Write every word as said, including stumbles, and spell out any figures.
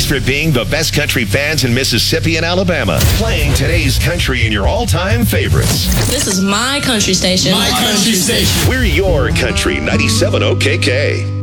Thanks for being the best country fans in Mississippi and Alabama. Playing today's country and your all-time favorites. This is my country station. My country station. We're your country, ninety-seven O K K.